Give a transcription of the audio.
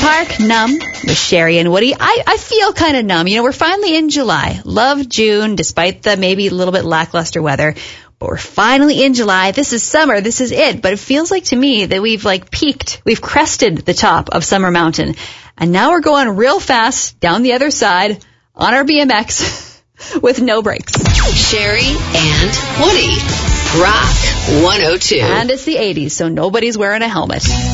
Park, Numb, with Sherry and Woody. I feel kind of numb. We're finally in July. Love June, despite the maybe a little bit lackluster weather. But we're finally in July. This is summer. This is it. But it feels like to me that we've peaked. We've crested the top of Summer Mountain. And now we're going real fast down the other side on our BMX with no brakes. Sherry and Woody. Rock 102. And it's the 80s, so nobody's wearing a helmet.